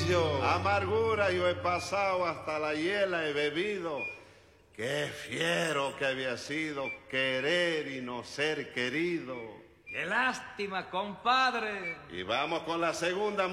vicio, amargura yo he pasado, hasta la hiela he bebido. Qué fiero que había sido querer y no ser querido. ¡Qué lástima, compadre! Y vamos con la segunda